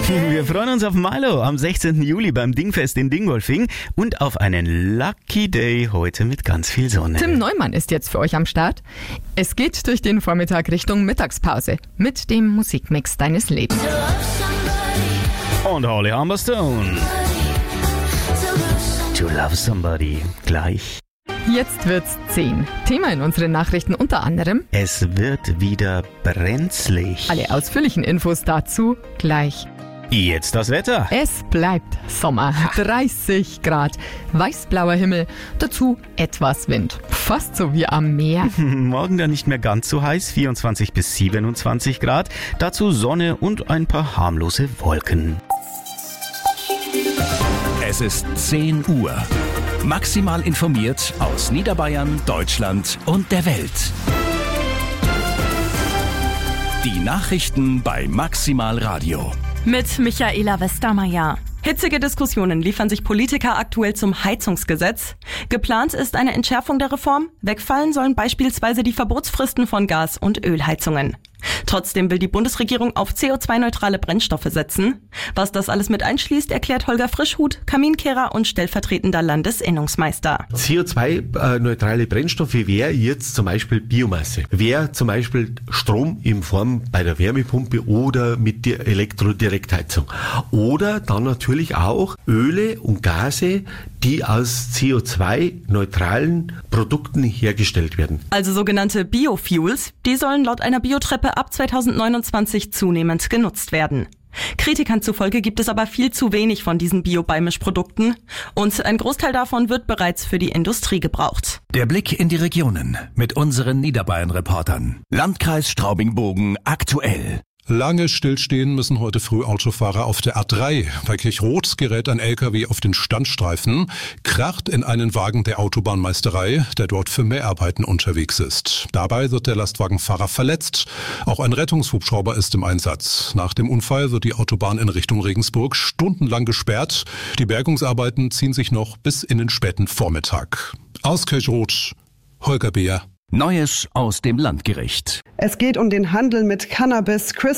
Wir freuen uns auf Milo am 16. Juli beim Dingfest in Dingolfing und auf einen Lucky Day heute mit ganz viel Sonne. Tim Neumann ist jetzt für euch am Start. Es geht durch den Vormittag Richtung Mittagspause mit dem Musikmix deines Lebens. Und Holly Humberstone. To love somebody. Gleich. Jetzt wird's 10. Thema in unseren Nachrichten unter anderem: Es wird wieder brenzlig. Alle ausführlichen Infos dazu gleich. Jetzt das Wetter. Es bleibt Sommer. 30 Grad. Weißblauer Himmel. Dazu etwas Wind. Fast so wie am Meer. Morgen dann nicht mehr ganz so heiß. 24 bis 27 Grad. Dazu Sonne und ein paar harmlose Wolken. Es ist 10 Uhr. Maximal informiert aus Niederbayern, Deutschland und der Welt. Die Nachrichten bei Maximal Radio. Mit Michaela Westermeier. Hitzige Diskussionen liefern sich Politiker aktuell zum Heizungsgesetz. Geplant ist eine Entschärfung der Reform. Wegfallen sollen beispielsweise die Verbotsfristen von Gas- und Ölheizungen. Trotzdem will die Bundesregierung auf CO2-neutrale Brennstoffe setzen. Was das alles mit einschließt, erklärt Holger Frischhuth, Kaminkehrer und stellvertretender Landesinnungsmeister. CO2-neutrale Brennstoffe wäre jetzt zum Beispiel Biomasse, wäre zum Beispiel Strom in Form bei der Wärmepumpe oder mit der Elektrodirektheizung. Oder dann natürlich auch Öle und Gase, die aus CO2-neutralen Produkten hergestellt werden. Also sogenannte Biofuels, die sollen laut einer Biotreppe ab 2029 zunehmend genutzt werden. Kritikern zufolge gibt es aber viel zu wenig von diesen Bio-Beimischprodukten und ein Großteil davon wird bereits für die Industrie gebraucht. Der Blick in die Regionen mit unseren Niederbayern-Reportern. Landkreis Straubing-Bogen aktuell. Lange stillstehen müssen heute früh Autofahrer auf der A3. Bei Kirchroth gerät ein LKW auf den Standstreifen, kracht in einen Wagen der Autobahnmeisterei, der dort für Mehrarbeiten unterwegs ist. Dabei wird der Lastwagenfahrer verletzt. Auch ein Rettungshubschrauber ist im Einsatz. Nach dem Unfall wird die Autobahn in Richtung Regensburg stundenlang gesperrt. Die Bergungsarbeiten ziehen sich noch bis in den späten Vormittag. Aus Kirchroth, Holger Beer. Neues aus dem Landgericht. Es geht um den Handel mit Cannabis.